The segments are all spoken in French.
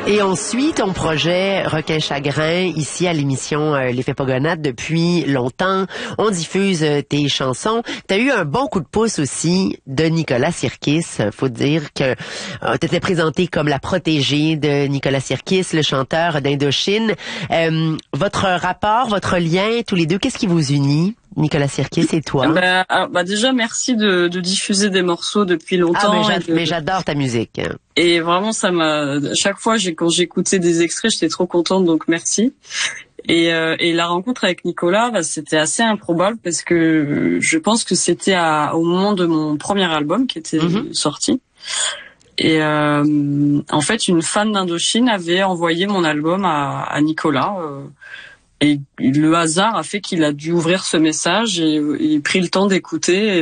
Et on suit ton projet Requin Chagrin ici à l'émission L'Effet Pogonade depuis longtemps. On diffuse tes chansons. Tu as eu un bon coup de pouce aussi de Nicolas Sirkis. Faut dire que tu étais présenté comme la protégée de Nicolas Sirkis, le chanteur d'Indochine. Votre rapport, votre lien, tous les deux, qu'est-ce qui vous unit? Nicolas Sirkis et toi? Déjà, merci de diffuser des morceaux depuis longtemps. Mais j'adore ta musique. Et vraiment, chaque fois, quand j'écoutais des extraits, j'étais trop contente, donc merci. Et la rencontre avec Nicolas, c'était assez improbable parce que je pense que c'était au moment de mon premier album qui était sorti. Et en fait, une fan d'Indochine avait envoyé mon album à Nicolas. Et le hasard a fait qu'il a dû ouvrir ce message et pris le temps d'écouter.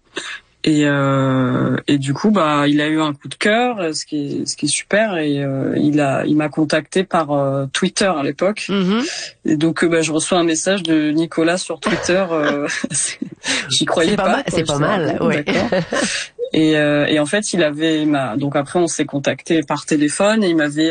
Et du coup, il a eu un coup de cœur, ce qui est super. Et il m'a contacté par Twitter à l'époque. Et donc, je reçois un message de Nicolas sur Twitter. J'y croyais pas. C'est pas mal, oui. Et en fait, donc après, on s'est contacté par téléphone et il m'avait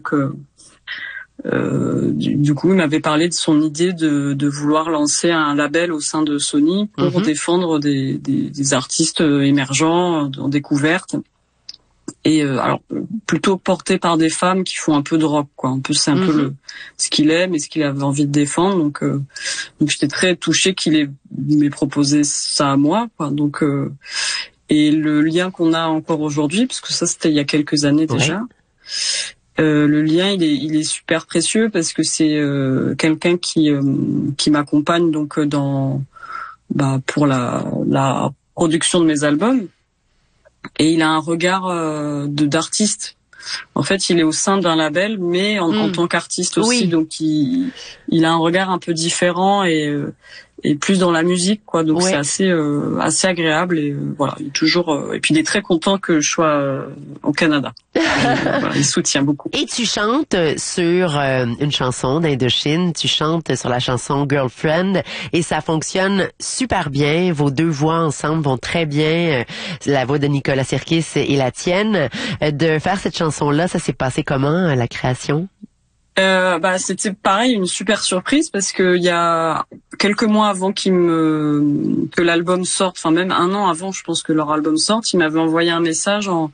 du coup, il m'avait parlé de son idée de vouloir lancer un label au sein de Sony pour défendre des artistes émergents en découverte. Et alors plutôt porté par des femmes qui font un peu de rock, quoi. C'est un peu ce qu'il aime et ce qu'il avait envie de défendre. Donc j'étais très touchée qu'il m'ait proposé ça à moi, quoi. Donc et le lien qu'on a encore aujourd'hui, parce que ça c'était il y a quelques années déjà. Le lien il est super précieux parce que c'est quelqu'un qui m'accompagne donc pour la production de mes albums, et il a un regard d'artiste. En fait, il est au sein d'un label mais en tant qu'artiste aussi, donc il a un regard un peu différent et plus dans la musique, quoi. Donc c'est assez agréable et voilà, il est toujours et puis il est très content que je sois au Canada. Il soutient beaucoup. Et tu chantes sur une chanson d'Indochine, tu chantes sur la chanson Girlfriend et ça fonctionne super bien, vos deux voix ensemble vont très bien, la voix de Nicolas Sirkis et la tienne. De faire cette chanson-là, ça s'est passé comment, la création? C'était pareil, une super surprise parce que il y a quelques mois avant que l'album sorte, enfin même un an avant, je pense que leur album sorte, ils m'avaient envoyé un message en